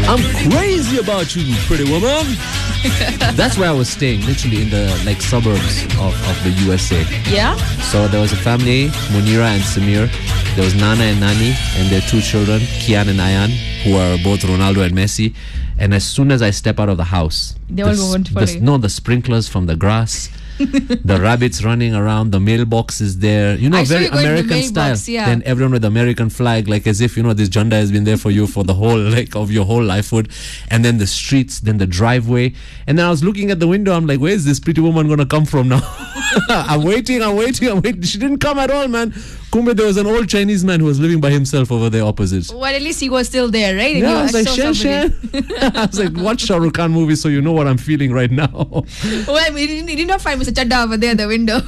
I'm crazy about you, pretty woman. That's where I was staying, literally in the suburbs of the USA. Yeah? So there was a family, Munira and Samir. There was Nana and Nani and their two children, Kian and Ayan, who are both Ronaldo and Messi. And as soon as I step out of the house, they all go to follow you. The sprinklers from the grass, the rabbits running around, the mailbox is there. Very American style. Yeah. Then everyone with the American flag, as if, this Janda has been there for you for the whole, of your whole lifehood. And then the streets, then the driveway. And then I was looking at the window, I'm like, where is this pretty woman going to come from now? I'm waiting. She didn't come at all, man. Kumbe, there was an old Chinese man who was living by himself over there opposite. Well, at least he was still there, right? And I was like, Shen. I was like, watch Shah Rukh Khan movie so you know what I'm feeling right now. Well, he did not find Mr. Chadda over there at the window.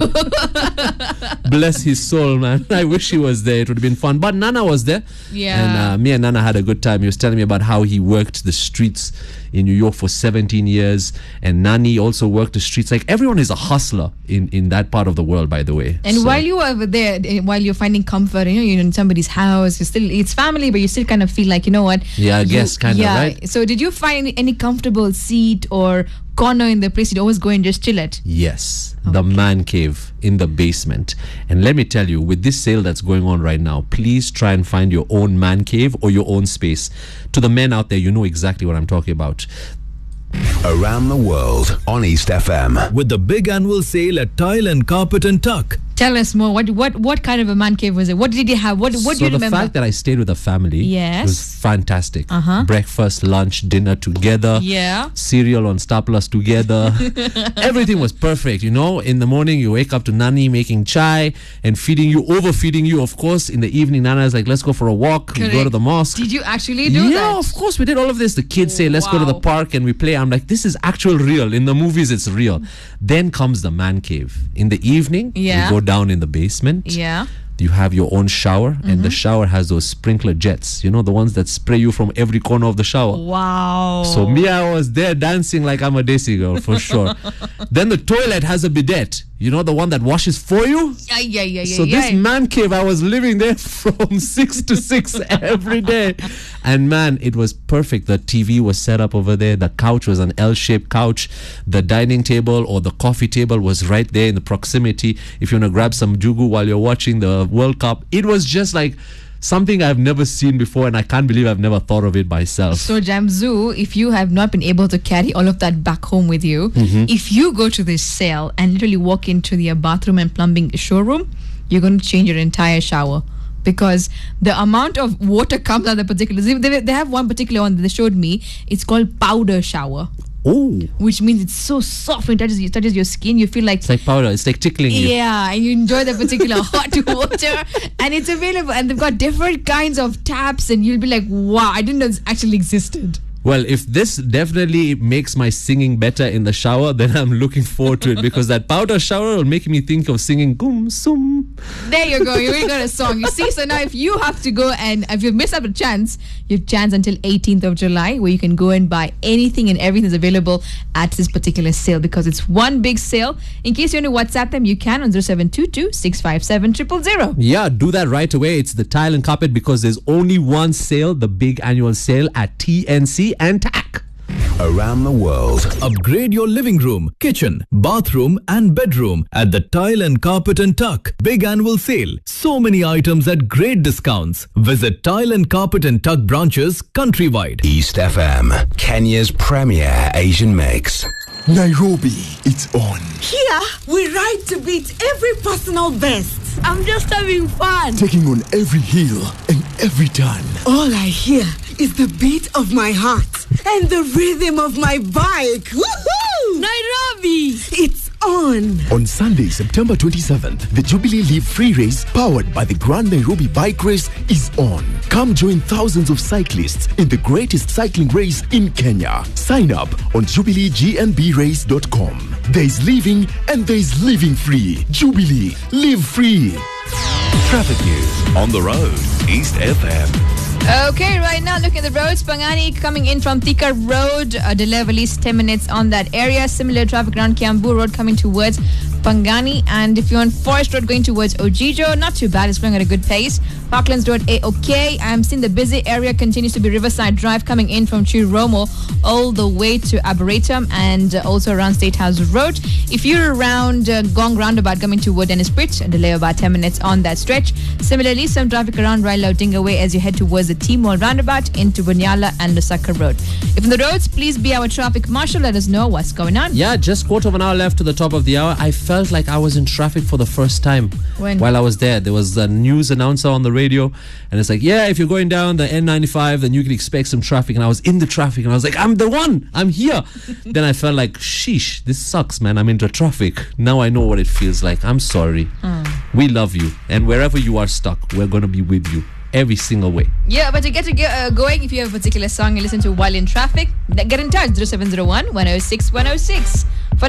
Bless his soul, man. I wish he was there. It would have been fun. But Nana was there. Yeah. And me and Nana had a good time. He was telling me about how he worked the streets in New York for 17 years. And Nani also worked the streets. Everyone is a hustler in that part of the world, by the way. And while you were over there, while you're finding comfort, you're in somebody's house, it's family, but you still kind of feel like, you know what? Yeah, I guess, kind of, right? So did you find any comfortable seat or corner in the place you'd always go and just chill at? Yes, the man cave in the basement. And let me tell you, with this sale that's going on right now, please try and find your own man cave or your own space. To the men out there, you know exactly what I'm talking about. Around the world on East FM. With the big annual sale at Tile and Carpet and Tuck. Tell us more. What kind of a man cave was it? What did you have? What do you remember? So the fact that I stayed with a family was fantastic. Breakfast, lunch, dinner together. Yeah. Cereal on Star Plus together. Everything was perfect, In the morning, you wake up to Nani making chai and overfeeding you, of course. In the evening, Nana is like, let's go for a walk. Correct. We go to the mosque. Did you actually do that? Yeah, of course. We did all of this. The kids say, let's go to the park and we play. I'm like, this is actual real. In the movies, it's real. Then comes the man cave. In the evening, we go down in the basement. Yeah. You have your own shower, and the shower has those sprinkler jets, the ones that spray you from every corner of the shower. Wow. So I was there dancing like I'm a Desi girl, for sure. Then the toilet has a bidet, the one that washes for you. Yeah. So this man cave, I was living there from 6 to 6 every day. And man, it was perfect. The TV was set up over there. The couch was an L-shaped couch. The dining table or the coffee table was right there in the proximity. If you want to grab some jugu while you're watching the World Cup, it was just like something I've never seen before, and I can't believe I've never thought of it myself. So Jamzu, if you have not been able to carry all of that back home with you, if you go to this sale and literally walk into the bathroom and plumbing showroom, you're going to change your entire shower. Because the amount of water comes out of the particular... They have one particular one that they showed me. It's called powder shower. Oh. Which means it's so soft when it touches your skin. You feel like... It's like powder. It's like tickling you. Yeah, and you enjoy the particular hot water. And it's available. And they've got different kinds of taps. And you'll be like, wow, I didn't know this actually existed. Well, if this definitely makes my singing better in the shower, then I'm looking forward to it, because that powder shower will make me think of singing Gum Sum. There you go. You already got a song. You see, so now if you have to go and if you miss out a chance, you have chance until 18th of July where you can go and buy anything and everything is available at this particular sale, because it's one big sale. In case you want to WhatsApp them, you can on 0722 657 000. Yeah, do that right away. It's the Tile and Carpet, because there's only one sale, the big annual sale at TNC and TAC. Around the world. Upgrade your living room, kitchen, bathroom and bedroom at the Tile and Carpet and Tuck. Big annual sale. So many items at great discounts. Visit Tile and Carpet and Tuck branches countrywide. East FM, Kenya's premier Asian mix. Nairobi, it's on. Here, we ride to beat every personal best. I'm just having fun. Taking on every hill and every turn. All I hear is the beat of my heart and the rhythm of my bike. Woohoo! Nairobi, it's on. On Sunday, September 27th, the Jubilee Live Free Race, powered by the Grand Nairobi Bike Race, is on. Come join thousands of cyclists in the greatest cycling race in Kenya. Sign up on jubileegnbrace.com. There is living and there is living free. Jubilee, live free. Traffic news on the road. East FM. Okay, right now, look at the roads. Pangani coming in from Thika Road. Delay of at least 10 minutes on that area. Similar traffic around Kiambu Road coming towards Pangani. And if you're on Forest Road going towards Ojijo, not too bad. It's going at a good pace. Parklands Road, A-OK. I'm seeing the busy area continues to be Riverside Drive coming in from Chiromo all the way to Arboretum and also around State House Road. If you're around Gong Roundabout coming toward Dennisprit, a delay of about 10 minutes on that stretch. Similarly, some traffic around Raila Odinga Way as you head towards the T-Mall Roundabout into Bunyala and Lusaka Road. If on the roads, please be our traffic marshal. Let us know what's going on. Yeah, just quarter of an hour left to the top of the hour. I felt like I was in traffic for the first time. When? While I was there. There was a news announcer on the radio, and it's like, yeah, if you're going down the N95, then you can expect some traffic. And I was in the traffic, and I was like, I'm the one. I'm here. Then I felt like, sheesh, this sucks, man. I'm into traffic. Now I know what it feels like. I'm sorry. We love you. And wherever you are stuck, we're going to be with you every single way. Yeah, but to get going, if you have a particular song you listen to while in traffic, get in touch. 0701 106 106.